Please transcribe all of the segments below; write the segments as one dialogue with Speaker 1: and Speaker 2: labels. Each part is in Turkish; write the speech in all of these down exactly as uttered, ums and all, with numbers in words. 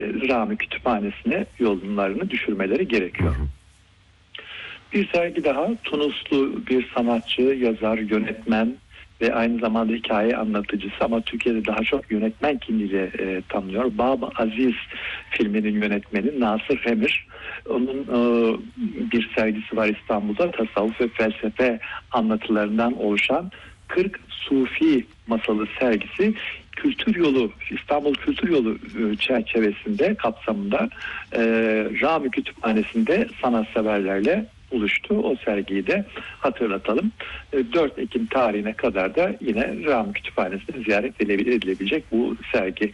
Speaker 1: Rami Kütüphanesi'ne yollarını düşürmeleri gerekiyor. Bir sergi daha, Tunuslu bir sanatçı, yazar, yönetmen ve aynı zamanda hikaye anlatıcısı ama Türkiye'de daha çok yönetmen kimliğiyle e, tanınıyor. Bab Aziz filminin yönetmeni Nasır Hemir. Onun e, bir sergisi var İstanbul'da, tasavvuf ve felsefe anlatılarından oluşan kırk Sufi masalı sergisi Kültür Yolu, İstanbul Kültür Yolu çerçevesinde, kapsamında e, Rami Kütüphanesi'nde sanatseverlerle buluştu. O sergiyi de hatırlatalım. dört Ekim tarihine kadar da yine Rami Kütüphanesi'nde ziyaret edilebilecek bu sergi.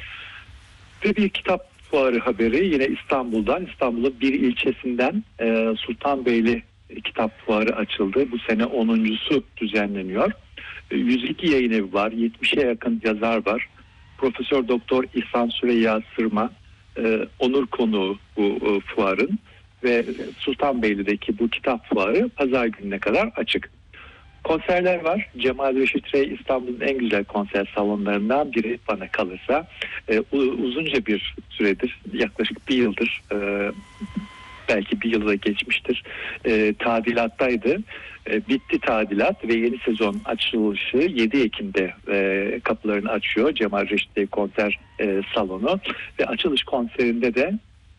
Speaker 1: Ve bir kitap fuarı haberi yine İstanbul'dan. İstanbul'un bir ilçesinden Sultanbeyli Kitap Fuarı açıldı. Bu sene onuncusu düzenleniyor. yüz iki yayın evi var. yetmişe yakın yazar var. Profesör Doktor İhsan Süreyya Sırma onur konuğu bu fuarın. Ve Sultanbeyli'deki bu kitap fuarı pazar gününe kadar açık. Konserler var. Cemal Reşit Rey İstanbul'un en güzel konser salonlarından biri bana kalırsa. Ee, uzunca bir süredir, yaklaşık bir yıldır, e, belki bir yılı geçmiştir, e, tadilattaydı. E, bitti tadilat ve yeni sezon açılışı yedi Ekim'de e, kapılarını açıyor Cemal Reşit Rey konser e, salonu. Ve açılış konserinde de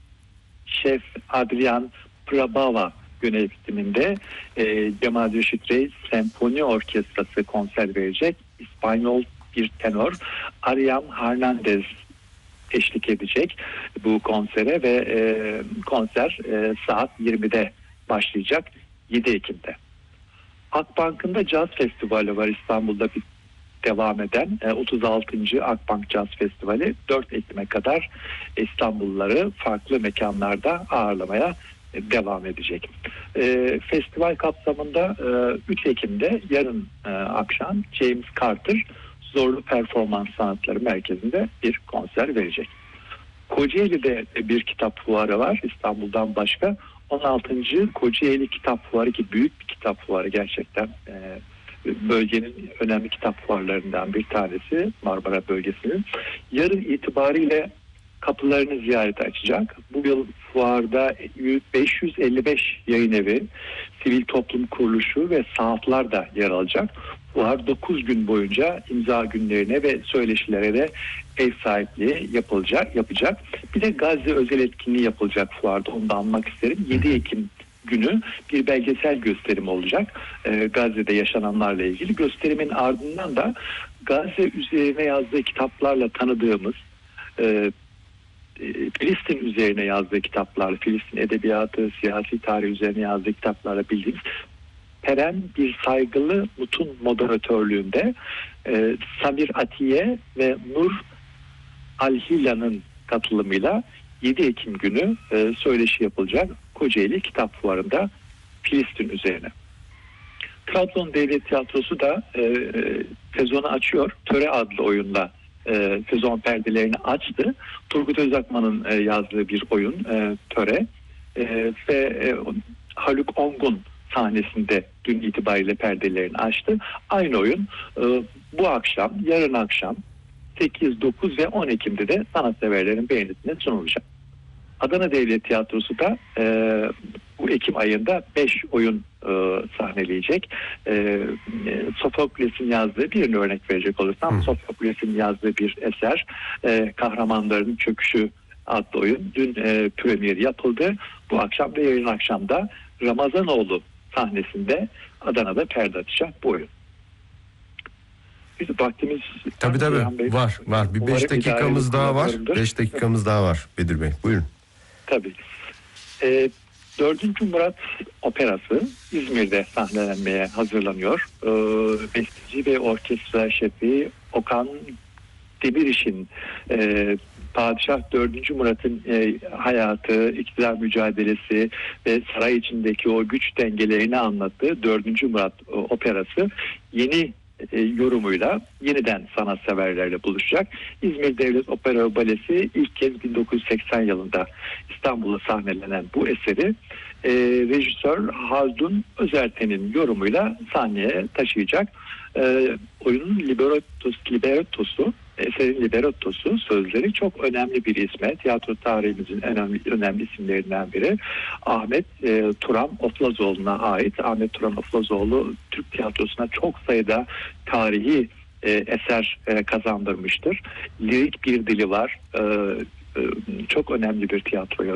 Speaker 1: Şef Adrian Prabava yönetiminde e, Cemal Reşit Rey Senfoni Orkestrası konser verecek. İspanyol bir tenor Ariam Hernandez eşlik edecek bu konsere ve e, konser e, saat yirmide başlayacak yedi Ekim'de. Akbank'ın da Caz Festivali var İstanbul'da bir devam eden otuz altıncı Akbank Caz Festivali dört Ekim'e kadar İstanbulluları farklı mekanlarda ağırlamaya devam edecek. E, festival kapsamında e, üç Ekim'de yarın e, akşam James Carter Zorlu Performans Sanatları Merkezi'nde bir konser verecek. Kocaeli'de bir kitap fuarı var İstanbul'dan başka. on altıncı Kocaeli Kitap Fuarı, ki büyük bir kitap fuarı gerçekten. E, bölgenin önemli kitap fuarlarından bir tanesi, Marmara bölgesinin. Yarın itibariyle kapılarını ziyarete açacak. Bu yıl fuarda beş yüz elli beş yayın evi, sivil toplum kuruluşu ve sanatlar da yer alacak. Fuar dokuz gün boyunca imza günlerine ve söyleşilere de ev sahipliği yapılacak, yapacak. Bir de Gazze özel etkinliği yapılacak fuarda, onu da anmak isterim. yedi Ekim günü bir belgesel gösterim olacak. Ee, Gazze'de yaşananlarla ilgili. Gösterimin ardından da Gazze üzerine yazdığı kitaplarla tanıdığımız, e, Filistin üzerine yazdığı kitaplar, Filistin edebiyatı, siyasi tarih üzerine yazdığı kitaplarla bildiğimiz Peren Bir Saygılı Mut'un moderatörlüğünde e, Samir Atiye ve Nur Alhila'nın katılımıyla yedi Ekim günü e, söyleşi yapılacak Kocaeli Kitap Fuarı'nda Filistin üzerine. Trabzon Devlet Tiyatrosu da e, sezonu açıyor. Töre adlı oyunla e, sezon perdelerini açtı. Turgut Özakman'ın e, yazdığı bir oyun, e, Töre. E, ve e, Haluk Ongun sahnesinde dün itibariyle perdelerini açtı. Aynı oyun e, bu akşam, yarın akşam sekiz, dokuz ve on Ekim'de de sanatseverlerin beğenisine sunulacak. Adana Devlet Tiyatrosu da e, bu Ekim ayında beş oyun e, sahneleyecek. E, Sofokles'in yazdığı, birini örnek verecek olursam, hmm. Sofokles'in yazdığı bir eser, e, Kahramanların Çöküşü adlı oyun dün e, premieri yapıldı. Bu akşam ve yarın akşamda Ramazanoğlu sahnesinde Adana'da perde açacak bu oyun. Biz vaktimiz...
Speaker 2: Tabii tabii Bey, var var. Bir beş dakikamız daha var. beş dakikamız daha var Bedir Bey. Buyurun.
Speaker 1: Tabii. Ee, dördüncü Murat Operası İzmir'de sahnelenmeye hazırlanıyor. Ee, besteci ve orkestra şefi Okan Demiriş'in e, Padişah dördüncü Murat'ın e, hayatı, iktidar mücadelesi ve saray içindeki o güç dengelerini anlattığı dördüncü Murat e, Operası yeni e, yorumuyla yeniden sanatseverlerle buluşacak. İzmir Devlet Opera ve Balesi ilk kez bin dokuz yüz seksen yılında İstanbul'da sahnelenen bu eseri e, rejisör Haldun Özerten'in yorumuyla sahneye taşıyacak. E, oyunun librettosu, librettosu eserin librettosu, sözleri çok önemli bir isme. Tiyatro tarihimizin en önemli, önemli isimlerinden biri. Ahmet e, Turan Oflazoğlu'na ait. Ahmet Turan Oflazoğlu Türk tiyatrosuna çok sayıda tarihi e, eser e, kazandırmıştır. Lirik bir dili var. E, e, çok önemli bir tiyatro yazarı.